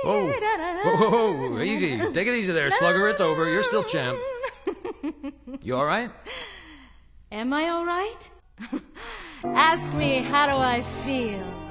Whoa. Whoa, easy. Take it easy there, Slugger. It's over. You're still champ. You all right? Am I all right? Ask me, how do I feel?